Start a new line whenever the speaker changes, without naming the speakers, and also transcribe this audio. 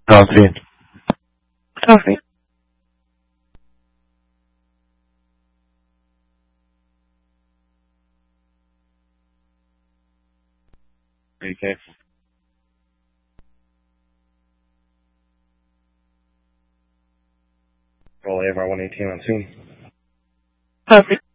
Sounds good.
Okay.
Be careful. Roll AVR 118 on soon.
Perfect.